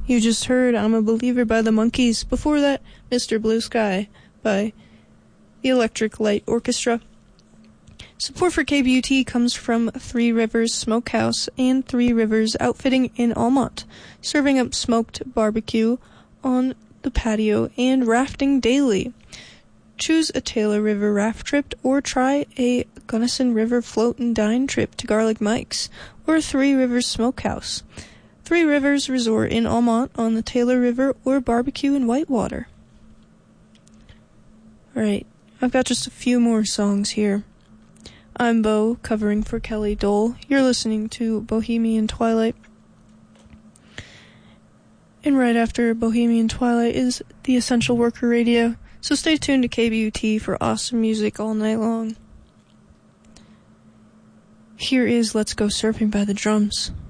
You just heard I'm a Believer by the Monkees. Before that, Mr. Blue Sky by the Electric Light Orchestra. Support for KBUT comes from Three Rivers Smokehouse and Three Rivers Outfitting in Almont, serving up smoked barbecue on the patio and rafting daily. Choose a Taylor River raft trip or try a Gunnison River float and dine trip to Garlic Mike's or Three Rivers Smokehouse. Three Rivers Resort in Almont on the Taylor River or barbecue in Whitewater. Alright, I've got just a few more songs here. I'm Bo, covering for Kelly Dole. You're listening to Bohemian Twilight. And right after Bohemian Twilight is the Essential Worker Radio. So stay tuned to KBUT for awesome music all night long. Here is Let's Go Surfing by the Drums.